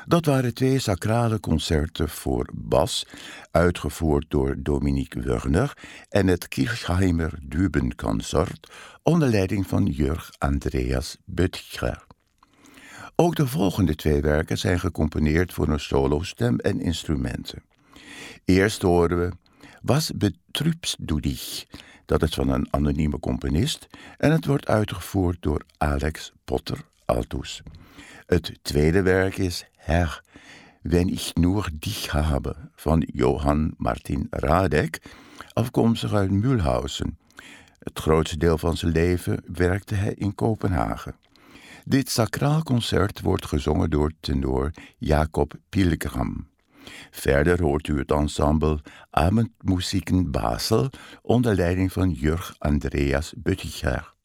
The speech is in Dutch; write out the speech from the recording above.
Dat waren 2 sacrale concerten voor bas, uitgevoerd door Dominique Wörner, en het Kirchheimer Dübenconsort onder leiding van Jörg Andreas Böttcher. Ook de volgende 2 werken zijn gecomponeerd voor een solostem en instrumenten. Eerst horen we Was betrübst du dich? Dat is van een anonieme componist en het wordt uitgevoerd door Alex Potter altus. Het tweede werk is Herr, wenn ich nur dich habe van Johann Martin Radek, afkomstig uit Mühlhausen. Het grootste deel van zijn leven werkte hij in Kopenhagen. Dit sacraal concert wordt gezongen door tenor Jacob Pilgram. Verder hoort u het ensemble Abendmusiken Basel onder leiding van Jörg Andreas Böttcher.